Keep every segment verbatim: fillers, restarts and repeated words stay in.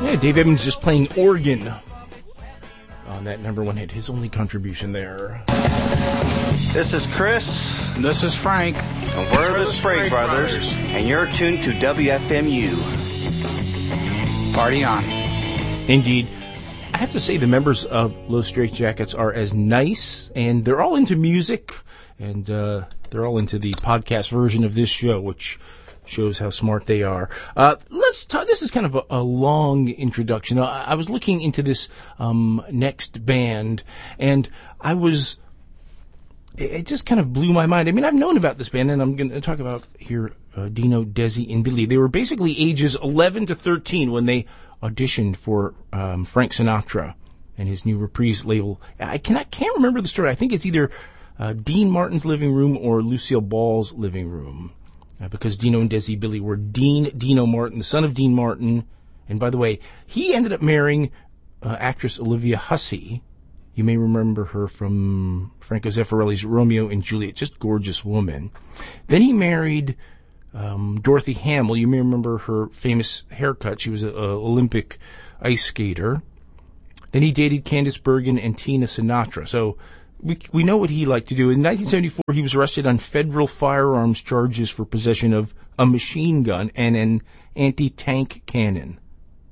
Yeah, Dave Evans just playing organ on that number one hit. His only contribution there. This is Chris. And this is Frank. And we're, we're the Sprague, Sprague Brothers, Brothers. And you're tuned to W F M U. Party on. Indeed. I have to say the members of Los Straitjackets are as nice, and they're all into music, and uh, they're all into the podcast version of this show, which shows how smart they are. Uh, let's talk, this is kind of a, a long introduction. I, I was looking into this um, next band, and I was, it, it just kind of blew my mind. I mean, I've known about this band, and I'm going to talk about here uh, Dino, Desi, and Billy. They were basically ages eleven to thirteen when they auditioned for um, Frank Sinatra and his new Reprise label. I cannot, can't remember the story. I think it's either uh, Dean Martin's living room or Lucille Ball's living room. Uh, because Dino and Desi Billy were Dean Dino Martin, the son of Dean Martin. And by the way, he ended up marrying uh, actress Olivia Hussey. You may remember her from Franco Zeffirelli's Romeo and Juliet, just gorgeous woman. Then he married um, Dorothy Hamill. You may remember her famous haircut. She was an Olympic ice skater. Then he dated Candice Bergen and Tina Sinatra. So We we know what he liked to do. In nineteen seventy-four, he was arrested on federal firearms charges for possession of a machine gun and an anti-tank cannon.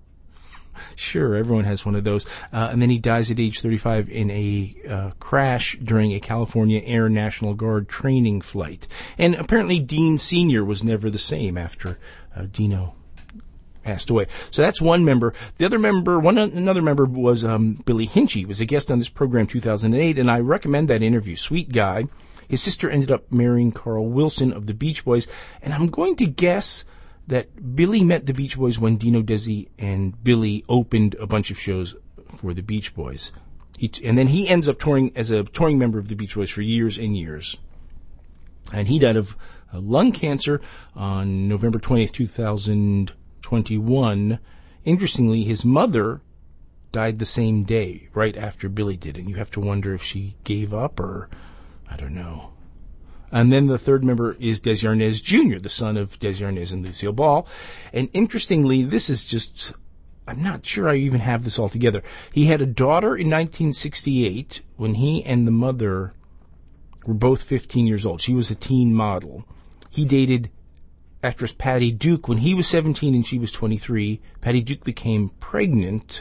Sure, everyone has one of those. Uh, and then he dies at age thirty-five in a uh, crash during a California Air National Guard training flight. And apparently Dean Senior was never the same after uh, Dino passed away. So that's one member. The other member, one another member was um, Billy Hinchy. He was a guest on this program in two thousand eight, and I recommend that interview. Sweet guy. His sister ended up marrying Carl Wilson of the Beach Boys, and I'm going to guess that Billy met the Beach Boys when Dino, Desi, and Billy opened a bunch of shows for the Beach Boys. He, and then he ends up touring as a touring member of the Beach Boys for years and years. And he died of uh, lung cancer on November twentieth, two thousand twenty-one. Interestingly, his mother died the same day, right after Billy did, and you have to wonder if she gave up or, I don't know. And then the third member is Desi Arnaz Junior, the son of Desi Arnaz and Lucille Ball. And interestingly, this is just, I'm not sure I even have this all together. He had a daughter in nineteen sixty-eight when he and the mother were both fifteen years old. She was a teen model. He dated actress Patty Duke when he was seventeen and she was twenty-three. Patty Duke became pregnant,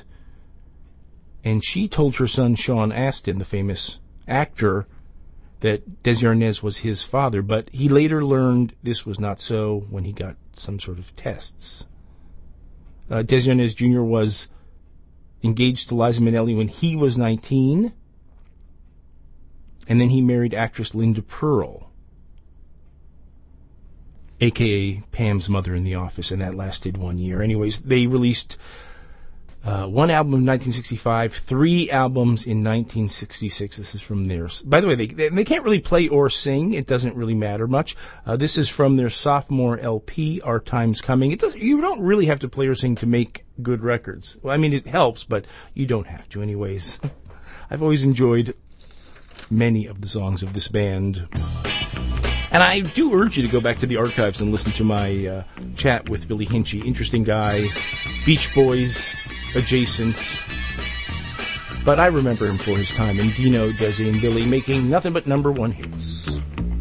and she told her son Sean Astin, the famous actor, that Desi Arnaz was his father, but he later learned this was not so when he got some sort of tests. Uh, Desi Arnaz Junior was engaged to Liza Minnelli when he was nineteen, and then he married actress Linda Pearl, a k a. Pam's mother in The Office, and that lasted one year. Anyways, they released uh, one album in nineteen sixty-five, three albums in nineteen sixty-six. This is from theirs. By the way, they, they they can't really play or sing. It doesn't really matter much. Uh, this is from their sophomore L P, Our Time's Coming. It doesn't. You don't really have to play or sing to make good records. Well, I mean, it helps, but you don't have to anyways. I've always enjoyed many of the songs of this band. And I do urge you to go back to the archives and listen to my uh, chat with Billy Hinchy. Interesting guy, Beach Boys adjacent. But I remember him for his time in Dino, Desi, and Billy making nothing but number one hits.